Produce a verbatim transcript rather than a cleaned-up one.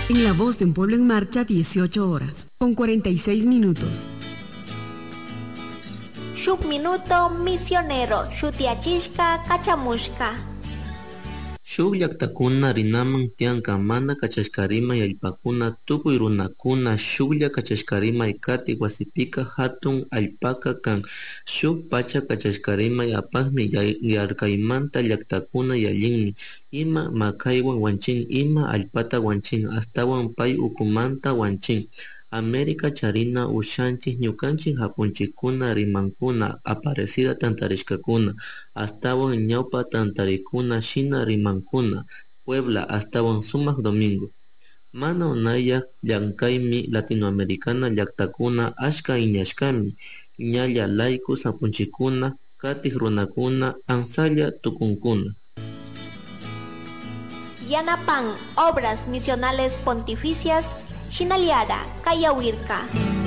En La Voz de un Pueblo en Marcha, dieciocho horas, con cuarenta y seis minutos. Shuk minuto misionero, shutiachishka kachamushka. Shuk llaqtakuna rinaman tianka mana kachashkarima allpakuna tukuy runakuna shuklla kachashkarima kati wasipika hatun allpaka kan shuk pacha kachashkarima apakmi yarkaymanta llaqtakuna yallinmi ima makaywan wanchin ima allpata wanchin astawan pay ukumanta wanchin América charina ushanchik ñukanchik hapunchikuna rimankuna Aparecida tantarishkakuna astawan ñawpa tantarikuna shina rimankuna Puebla astawan sumak domingo mana unaya llankaymi latinoamericana llaqtakuna ashka iñashkami ñalla layku sapunchikuna katik runakuna ansalla tukunkuna Yanapan obras misionales pontificias Shinaliara Kayawirka.